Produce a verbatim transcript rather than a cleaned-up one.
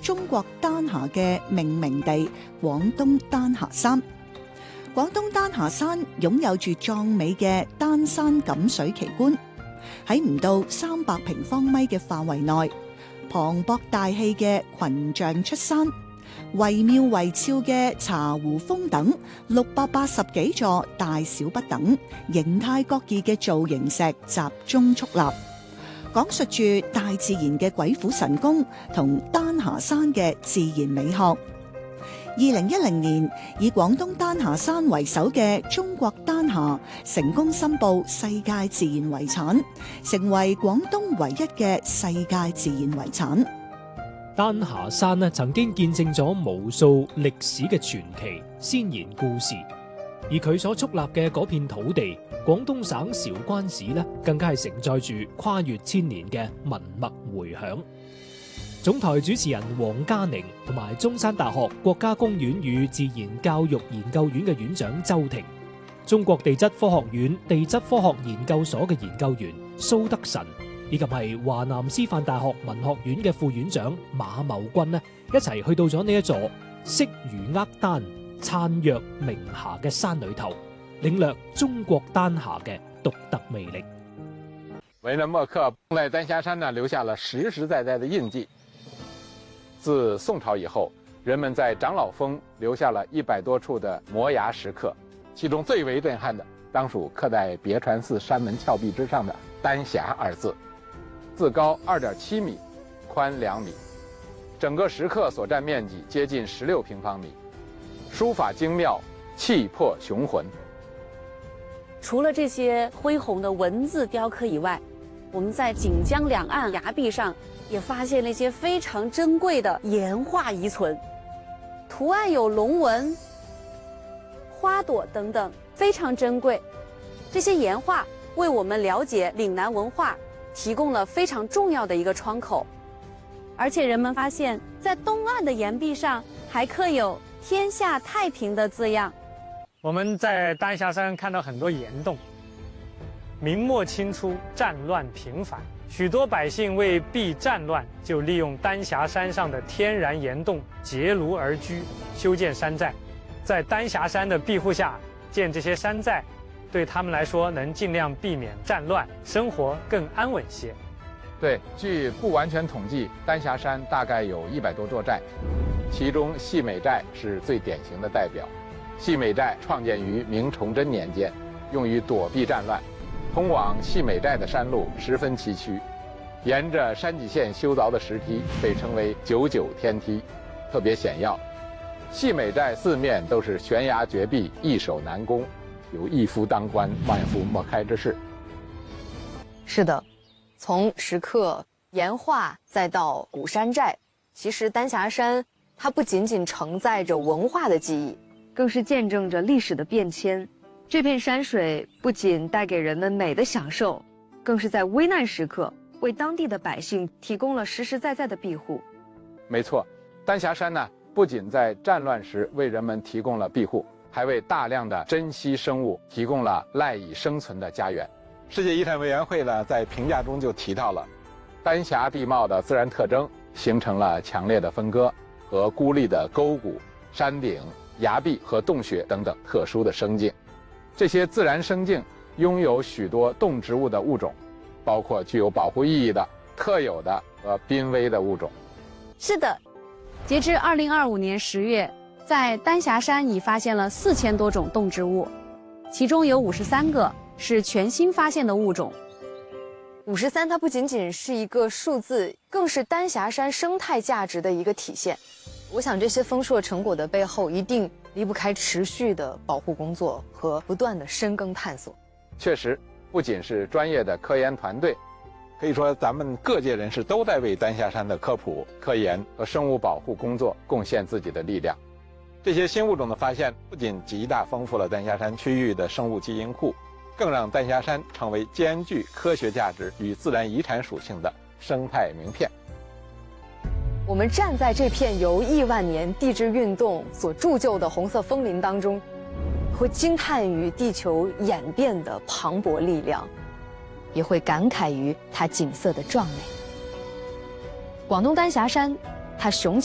中國丹霞嘅命名地廣東丹霞山。廣東丹霞山擁有住壯美嘅丹山錦水奇觀，喺唔到三百平方米嘅範圍內，磅礴大氣嘅群像出山，惟妙惟肖嘅茶壺峰等六百八十幾座大小不等、形態各異嘅造型石集中矗立，講述住大自然嘅鬼斧神工同丹霞山嘅自然美學。二零一零年，以廣東丹霞山為首嘅中國丹霞成功申報世界自然遺產，成為廣東唯一嘅世界自然遺產。 丹霞山呢，曾經見證咗無數歷史嘅傳奇、先賢故事，而佢所矗立嘅嗰片土地，廣東省韶關市呢，更加係承載住跨越千年嘅文脈迴響。總台主持人黃嘉寧同埋中山大學國家公園與自然教育研究院嘅院長周庭，中國地質科學院地質科學研究所嘅研究員蘇德臣，以及係華南師範大學文學院嘅副院長馬茂軍呢，一齊去到咗呢一座色如厄丹、燦若明霞嘅山裏頭，領略中國丹霞嘅獨特魅力。 文人墨客在丹霞山呢留下了實實在在的印記。自宋朝以後，人們在長老峰留下了一百多處的摩崖石刻，其中最為震撼的，當屬刻在別傳寺山門峭壁之上的“丹霞”二字，字高二點七米，寬兩米，整個石刻所佔面積接近十六平方米，書法精妙，氣魄雄渾。 除了這些恢宏的文字雕刻以外，我們在錦江兩岸崖壁上也發現了一些非常珍貴的岩畫遺存，圖案有龍紋、花朵等等，非常珍貴。這些岩畫為我們了解嶺南文化提供了非常重要的一個窗口。而且人們發現，在東岸的岩壁上還刻有“天下太平”的字樣。 我們在丹霞山看到很多岩洞，明末清初戰亂頻繁，許多百姓為避戰亂，就利用丹霞山上的天然岩洞結廬而居，修建山寨。在丹霞山的庇護下建這些山寨，對他們來說能盡量避免戰亂，生活更安穩些。 對，據不完全統計，丹霞山大概有一百多座寨，其中細美寨是最典型的代表。細美寨創建於明崇禎年間，用於躲避戰亂。通往細美寨的山路十分崎嶇，沿着山脊線修鑿的石梯被稱為九九天梯，特別險要。細美寨四面都是懸崖絕壁，易守難攻，有一夫當關，萬夫莫開之勢。 是的，從石刻、岩畫再到古山寨，其實丹霞山它不僅僅承載着文化的記憶，更是見證着歷史的變遷。這片山水不僅帶給人們美的享受，更是在危難時刻為當地的百姓提供了實實在在的庇護。 沒錯，丹霞山呢，不僅在戰亂時為人們提供了庇護，還為大量的珍稀生物提供了賴以生存的家園。世界遺產委員會呢，在評價中就提到了，丹霞地貌的自然特徵形成了強烈的分割和孤立的溝谷、山頂、崖壁和洞穴等等特殊的生境。這些自然生境擁有許多動植物的物種，包括具有保護意義的、特有的和瀕危的物種。 是的，截至二零二五年十月，在丹霞山已發現了四千多種動植物，其中有五十三個是全新發現的物種。 五十三，它不僅僅是一個數字，更是丹霞山生態價值的一個體現。我想這些豐碩成果的背後，一定離不開持續的保護工作和不斷的深耕探索。 確實，不僅是專業的科研團隊，可以說咱們各界人士都在為丹霞山的科普、科研和生物保護工作貢獻自己的力量。這些新物種的發現，不僅極大豐富了丹霞山區域的生物基因庫，更讓丹霞山成為兼具科學價值與自然遺產屬性的生態名片。 我們站在這片由億萬年地質運動所鑄就的紅色楓林當中，會驚嘆於地球演變的磅礴力量，也會感慨於它景色的壯美。廣東丹霞山，它雄奇